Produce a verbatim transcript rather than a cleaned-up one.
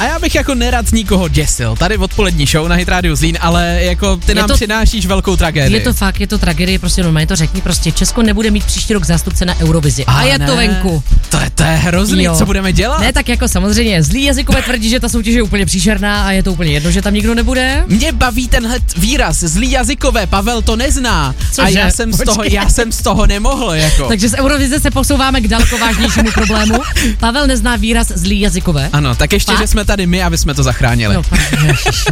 A já bych jako nerad nikoho děsil. Tady odpolední show na Hit Radio Zlín, ale jako ty Je nám to, přinášíš velkou tragédii. Je to fakt, je to tragédie, prostě normálně to řekni, prostě Česko nebude mít příští rok zástupce na Eurovizi. A, a je ne, to venku. To je, to je hrozný, Jo. co budeme dělat? Ne, tak jako samozřejmě, zlý jazykové tvrdí, že ta soutěž je úplně příšerná a je to úplně jedno, že tam nikdo nebude. Mě baví tenhle výraz, zlý jazykové, Pavel to nezná. Cože? A já jsem, z toho, já jsem z toho nemohl, jako. Takže z Eurovize se posouváme k daleko vážnějšímu problému. Pavel nezná výraz zlý jazykové. Ano, tak ještě, Fakt? že jsme tady my, aby jsme to zachránili. No, fakt, ježiš.